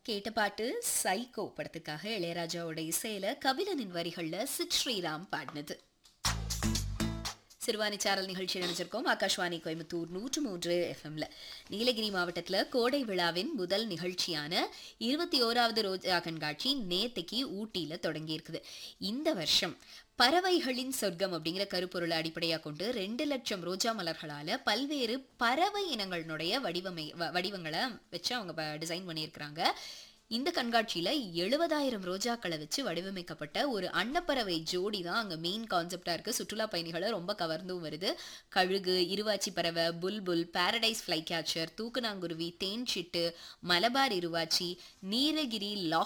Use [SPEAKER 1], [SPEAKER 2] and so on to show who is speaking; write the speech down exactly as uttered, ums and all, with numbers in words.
[SPEAKER 1] கேட்ட பாட்டு சைக்கோ படத்துக்காக இளையராஜாவோட இசையில கபிலனின் வரிகள்ல சித் ஸ்ரீராம் பாடினது. சிறுவாணி சாரல் நிகழ்ச்சி நினைச்சிருக்கோம் ஆகாஷ்வாணி கோயம்புத்தூர் நூற்று மூன்று எஃப்எம்ல. நீலகிரி மாவட்டத்துல கோடை விழாவின் முதல் நிகழ்ச்சியான இருபத்தி ஓராவது ரோஜா கண்காட்சி நேத்தைக்கு ஊட்டியில தொடங்கி இருக்குது. இந்த வருஷம் பறவைகளின் சொர்க்கம் அப்படிங்கிற கருப்பொருளை அடிப்படையாக கொண்டு ரெண்டு லட்சம் ரோஜா மலர்களால பல்வேறு பறவை இனங்களுடைய வடிவமை வடிவங்களை வச்சு அவங்க டிசைன் பண்ணியிருக்கிறாங்க. இந்த கண்காட்சியில எழுபதாயிரம் ரோஜாக்களை வச்சு வடிவமைக்கப்பட்ட ஒரு அன்னப்பறவை ஜோடி தான் அங்க மெயின் கான்செப்டா இருக்கு. சுற்றுலா பயணிகளை ரொம்ப கவர்ந்தும் வருது. கழுகு, இருவாச்சி பறவை, புல்புல், பாரடைஸ் ஃப்ளை கேச்சர், தூக்குநாங்குருவி, தேன் சிட்டு, மலபார் இருவாச்சி, நீலகிரி